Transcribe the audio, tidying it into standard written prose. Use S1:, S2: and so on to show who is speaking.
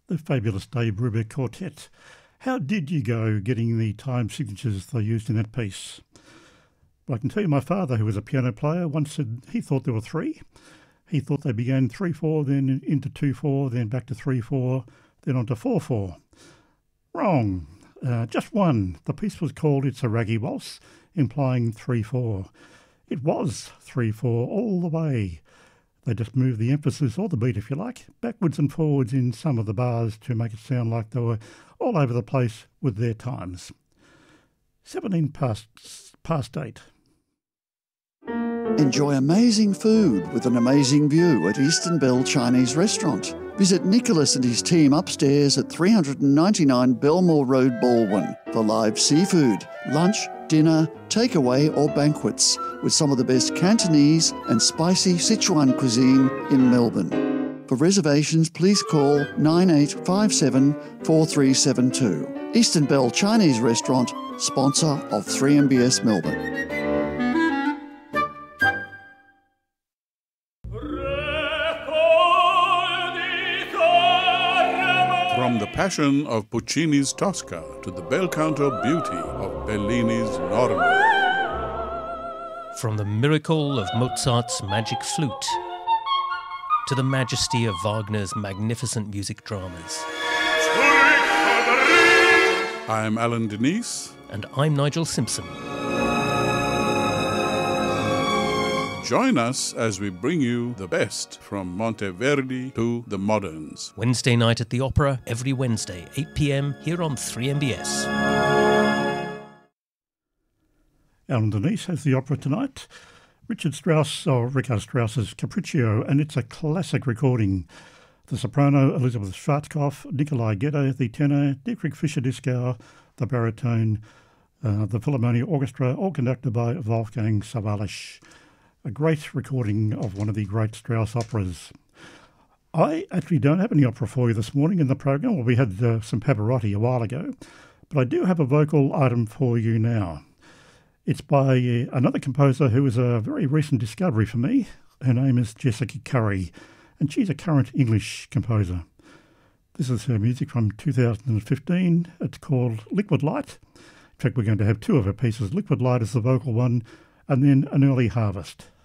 S1: the fabulous Dave Brubeck Quartet. How did you go getting the time signatures they used in that piece? Well, I can tell you my father, who was a piano player, once said he thought there were three. He thought they began 3-4, then into 2-4, then back to 3-4, then on to 4-4. Wrong. Just one. The piece was called It's a Raggy Waltz, implying 3-4. It was 3-4 all the way. They just moved the emphasis, or the beat if you like, backwards and forwards in some of the bars to make it sound like they were all over the place with their times. 17 past 8.
S2: Enjoy amazing food with an amazing view at Eastern Bell Chinese Restaurant. Visit Nicholas and his team upstairs at 399 Belmore Road, Baldwin for live seafood, lunch, dinner, takeaway or banquets with some of the best Cantonese and spicy Sichuan cuisine in Melbourne. For reservations, please call 9857 4372. Eastern Bell Chinese Restaurant, sponsor of 3MBS Melbourne.
S3: From the passion of Puccini's Tosca to the bel canto beauty of Bellini's Norma.
S4: From the miracle of Mozart's magic flute to the majesty of Wagner's magnificent music dramas.
S3: I'm Alan Denise.
S4: And I'm Nigel Simpson.
S3: Join us as we bring you the best from Monteverdi to the moderns.
S4: Wednesday night at the Opera, every Wednesday, 8 p.m, here on 3MBS.
S1: Alan Denise has the opera tonight. Richard Strauss's Capriccio, and it's a classic recording. The soprano, Elizabeth Schwarzkopf, Nikolai Gedda, the tenor, Dietrich Fischer-Dieskau, the baritone, the Philharmonia Orchestra, all conducted by Wolfgang Sawallisch. A great recording of one of the great Strauss operas. I actually don't have any opera for you this morning in the program. Well, we had some Pavarotti a while ago, but I do have a vocal item for you now. It's by another composer who is a very recent discovery for me. Her name is Jessica Curry, and she's a current English composer. This is her music from 2015. It's called Liquid Light. In fact, we're going to have two of her pieces. Liquid Light is the vocal one, and then An Early Harvest.